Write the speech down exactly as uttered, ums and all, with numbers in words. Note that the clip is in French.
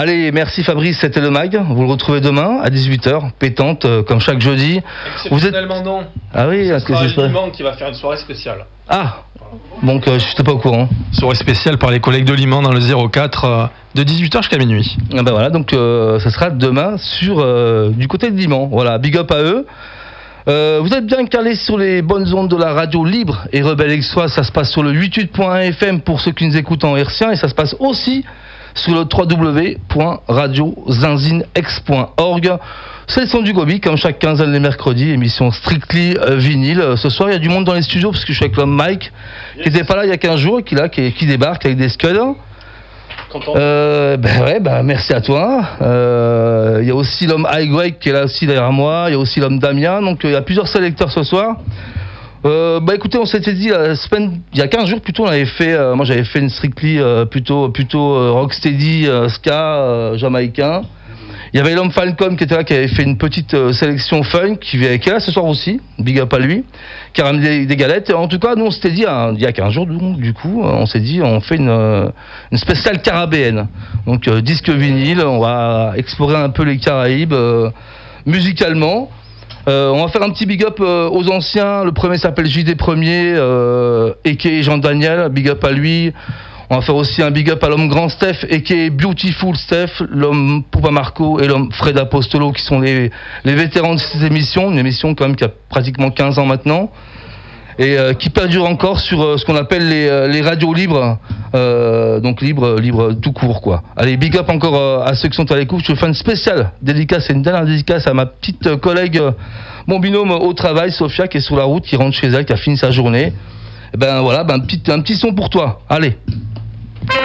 Allez, merci Fabrice, c'était le mag. Vous le retrouvez demain à dix-huit heures, pétante, euh, comme chaque jeudi. Exceptionnellement êtes... non. Ah oui, ce est-ce que sera c'est Liman qui va faire une soirée spéciale. Ah, donc euh, je n'étais pas au courant. Soirée spéciale par les collègues de Liman dans le zéro quatre euh, de dix-huit heures jusqu'à minuit. Ah ben voilà, donc euh, ça sera demain sur euh, du côté de Liman. Voilà, big up à eux. Euh, vous êtes bien calés sur les bonnes ondes de la radio libre et Rebelle Exoise. Ça se passe sur le quatre-vingt-huit point un F M pour ceux qui nous écoutent en hertzien, et ça se passe aussi sur le w w w point radio zinzinex point org. C'est le son du Gobi, comme chaque quinzaine les mercredis, émission Strictly euh, vinyle. Ce soir, il y a du monde dans les studios parce que je suis avec l'homme Mike, yes, qui n'était pas là il y a quinze jours et qui, là, qui, qui débarque avec des scuds. Euh, ben ouais, ben merci à toi. Euh, il y a aussi l'homme Highway qui est là aussi derrière moi. Il y a aussi l'homme Damien. Donc il y a plusieurs sélecteurs ce soir. Euh, bah écoutez, on s'était dit la semaine, il y a quinze jours plutôt, on avait fait, euh, moi j'avais fait une Strictly euh, plutôt plutôt euh, rocksteady, euh, ska, euh, jamaïcain. Il y avait l'homme Falcon qui était là, qui avait fait une petite euh, sélection funk, qui, qui est là ce soir aussi, big up à lui, qui a ramené des, des galettes. En tout cas, nous on s'était dit, hein, il y a quinze jours, donc, du coup, on s'est dit, on fait une, euh, une spéciale carabéenne. Donc euh, disque vinyle, on va explorer un peu les Caraïbes euh, musicalement. Euh, on va faire un petit big up euh, aux anciens. Le premier s'appelle J D Premier, euh, a.k.a. Jean Daniel, big up à lui. On va faire aussi un big up à l'homme Grand Steph, a.k.a. Beautiful Steph, l'homme Poupa Marco et l'homme Fred Apostolo, qui sont les, les vétérans de cette émission, une émission quand même qui a pratiquement quinze ans maintenant, et euh, qui perdure encore sur euh, ce qu'on appelle les, euh, les radios libres, euh, donc libres, libres tout court quoi. Allez, big up encore euh, à ceux qui sont à l'écoute. Je fais une spéciale dédicace, c'est une dernière dédicace à ma petite euh, collègue, euh, mon binôme au travail, Sophia, qui est sur la route, qui rentre chez elle, qui a fini sa journée. Et ben voilà, ben, un, petit, un petit son pour toi, allez.